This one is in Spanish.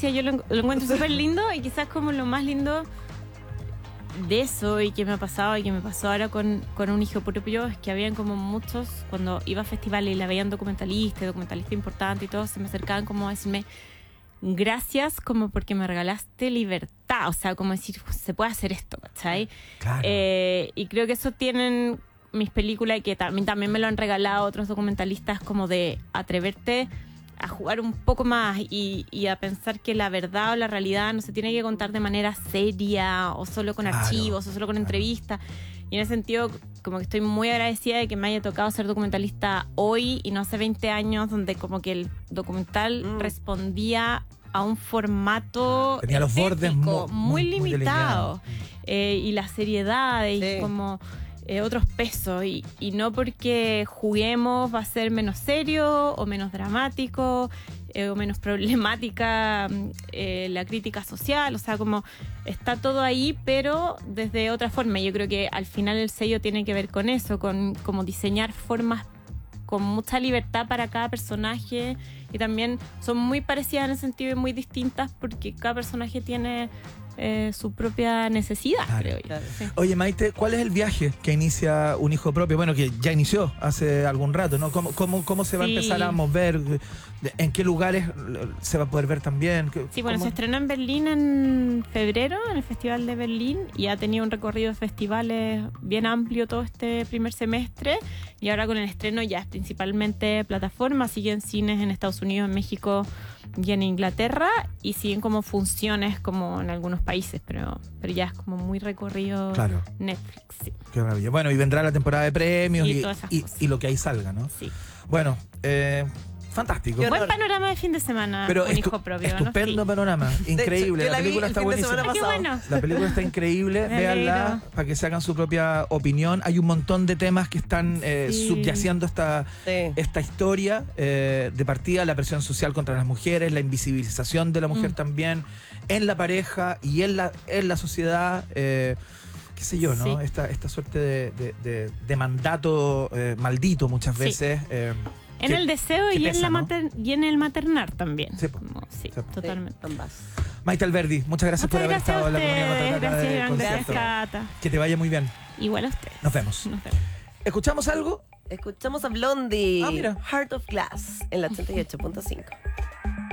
decía, yo lo encuentro súper lindo y quizás como lo más lindo de eso y que me ha pasado y que me pasó ahora con un hijo propio es que habían como muchos, cuando iba a festivales y la veían documentalistas importantes y todos se me acercaban como a decirme gracias como porque me regalaste libertad, o sea, como decir, se puede hacer esto, ¿cachai? Claro. Y creo que eso tienen mis películas y que también me lo han regalado otros documentalistas, como de atreverte a jugar un poco más y a pensar que la verdad o la realidad no se tiene que contar de manera seria o solo con archivos o solo con entrevistas. Y en ese sentido, como que estoy muy agradecida de que me haya tocado ser documentalista hoy y no hace 20 años, donde como que el documental respondía a un formato tenía los bordes muy limitado. delineados. Y la seriedad y como otros pesos y no porque juguemos va a ser menos serio o menos dramático o menos problemática la crítica social, o sea, como está todo ahí pero desde otra forma. Yo creo que al final el sello tiene que ver con eso, con como diseñar formas con mucha libertad para cada personaje y también son muy parecidas en el sentido y muy distintas porque cada personaje tiene su propia necesidad, creo yo. Claro. Sí. Oye, Maite, ¿cuál es el viaje que inicia un hijo propio? Bueno, que ya inició hace algún rato, ¿no? ¿Cómo se va a empezar a mover? ¿En qué lugares se va a poder ver también? Sí, bueno, se estrenó en Berlín en febrero, en el Festival de Berlín, y ha tenido un recorrido de festivales bien amplio todo este primer semestre, y ahora con el estreno ya es principalmente plataforma, siguen cines en Estados Unidos, en México y en Inglaterra, y siguen como funciones como en algunos países, pero ya es como muy recorrido Netflix. Sí. Qué maravilla. Bueno, y vendrá la temporada de premios todas esas cosas. y lo que ahí salga, ¿no? Sí. Bueno, fantástico. Buen panorama de fin de semana, pero un hijo propio, estupendo, ¿no? panorama, increíble. Hecho, La película está buenísima. Qué bueno. La película está increíble, Me véanla alegro. para que se hagan su propia opinión. Hay un montón de temas que están subyaciendo esta historia. De partida, la presión social contra las mujeres, la invisibilización de la mujer también, en la pareja y en la sociedad. Qué sé yo, ¿no? Sí. Esta suerte de mandato maldito muchas veces. En el deseo y, pesa, y en el maternar también. Sí, Sí, totalmente. Ambas. Maite Alberdi, muchas gracias por haber estado en la comunidad matraca de Gracias, concierto. Cata. Que te vaya muy bien. Igual a ustedes. Nos vemos. Nos vemos. ¿Escuchamos algo? Escuchamos a Blondie. Ah, mira. Heart of Glass en la 88.5.